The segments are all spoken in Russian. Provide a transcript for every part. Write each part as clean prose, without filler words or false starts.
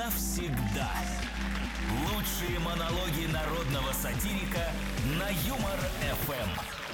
навсегда. Лучшие монологи народного сатирика на Юмор-ФМ.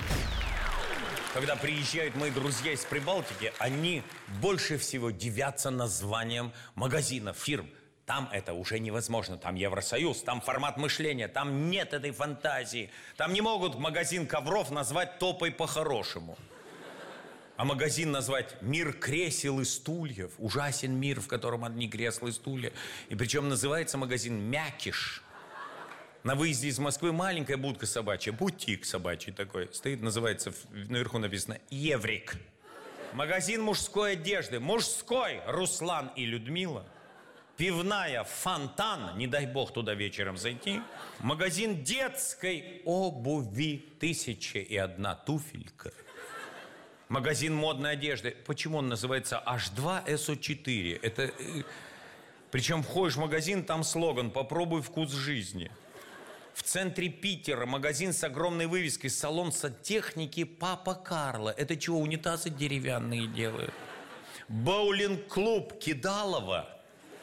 Когда приезжают мои друзья из Прибалтики, они больше всего дивятся названием магазинов, фирм. Там это уже невозможно, там Евросоюз, там формат мышления, там нет этой фантазии. Там не могут магазин ковров назвать топой по-хорошему. А магазин назвать «Мир кресел и стульев». Ужасен мир, в котором одни кресла и стулья. И причем называется магазин «Мякиш». На выезде из Москвы маленькая будка собачья, бутик собачий такой. Стоит, называется, наверху написано «Еврик». Магазин мужской одежды. Мужской Руслан и Людмила. Пивная «Фонтан», не дай бог туда вечером зайти. Магазин детской обуви «1001 туфелька». Магазин модной одежды. Почему он называется H2 SO4? Это... Причем входишь в магазин, там слоган «Попробуй вкус жизни». В центре Питера магазин с огромной вывеской «Салон сантехники Папа Карло». Это чего, унитазы деревянные делают? Боулинг-клуб Кидалова.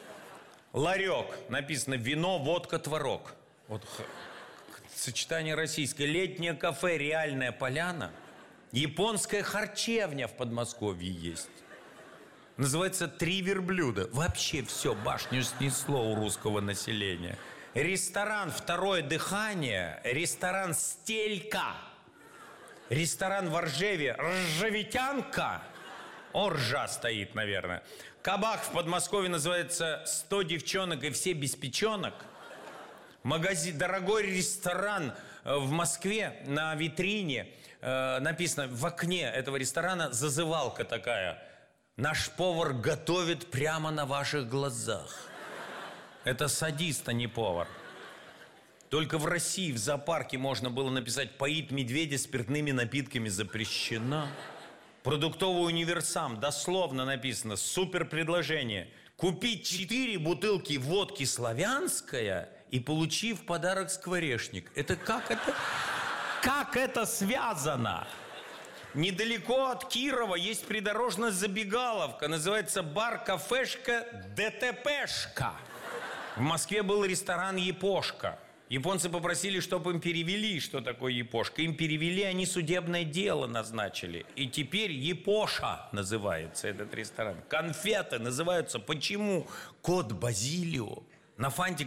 Ларек. Написано «Вино, водка, творог». Вот сочетание российское. Летнее кафе «Реальная поляна». Японская харчевня в Подмосковье есть. Называется «Три верблюда». Вообще все, башню снесло у русского населения. Ресторан «Второе дыхание». Ресторан «Стелька». Ресторан в Ржеве «Ржевитянка». О, ржа стоит, наверное. Кабак в Подмосковье называется «100 девчонок и все без печенок». Магазин, дорогой ресторан в Москве на витрине написано в окне этого ресторана зазывалка такая: «Наш повар готовит прямо на ваших глазах». Это садист, а не повар. Только в России в зоопарке можно было написать «Поить медведя спиртными напитками запрещено». Продуктовый универсам, дословно написано, супер предложение: купить 4 бутылки водки «Славянская» и получи в подарок скворечник. Это как это? Как это связано? Недалеко от Кирова есть придорожная забегаловка, называется бар-кафешка ДТПшка. В Москве был ресторан «Япошка». Японцы попросили, чтобы им перевели, что такое япошка. Им перевели, они судебное дело назначили. И теперь Япоша называется этот ресторан. Конфеты называются почему? Кот Базилио. На фанте